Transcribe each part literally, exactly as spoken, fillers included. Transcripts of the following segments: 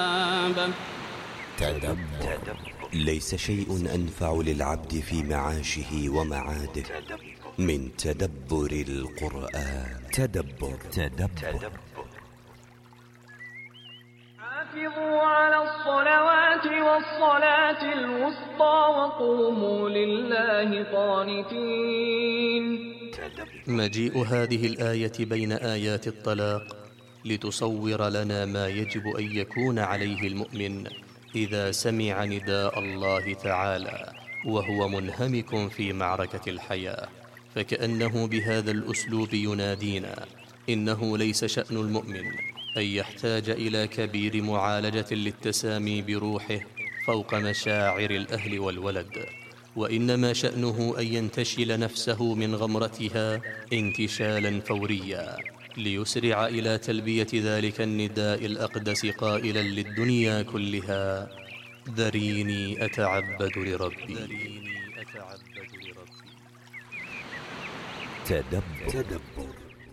تدبر. ليس شيء أنفع للعبد في معاشه ومعاده من تدبر القرآن. تدبر تدبر حافظوا على الصلوات والصلاة الوسطى وقوموا لله قانتين. مجيء هذه الآية بين آيات الطلاق لتصور لنا ما يجب أن يكون عليه المؤمن إذا سمع نداء الله تعالى وهو منهمك في معركة الحياة، فكأنه بهذا الأسلوب ينادينا إنه ليس شأن المؤمن أن يحتاج إلى كبير معالجة للتسامي بروحه فوق مشاعر الأهل والولد، وإنما شأنه أن ينتشل نفسه من غمرتها انتشالا فوريا ليسرع إلى تلبية ذلك النداء الأقدس قائلا للدنيا كلها: ذريني أتعبد لربي. تدبر.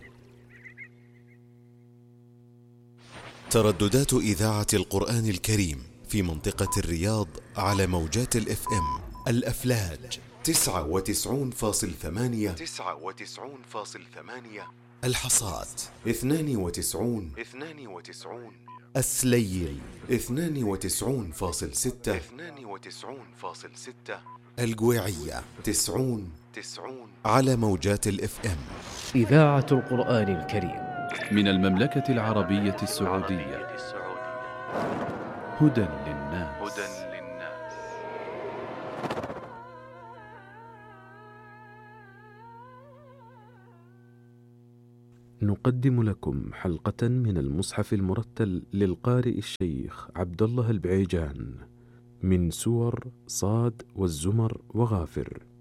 ترددات إذاعة القرآن الكريم في منطقة الرياض على موجات الإف إم الأفلاج تسعة وتسعون فاصل ثمانية تسعة وتسعون فاصل ثمانية، الحصات اثنان وتسعون اثنان وتسعون، السليل اثنان وتسعون فاصل ستة اثنان وتسعون فاصل ستة، القويعية تسعون تسعون على موجات الإف إم. إذاعة القرآن الكريم من المملكة العربية السعودية. هدى للناس. هدى للناس. نقدم لكم حلقة من المصحف المرتل للقارئ الشيخ عبد الله البعيجان من سور صاد والزمر وغافر.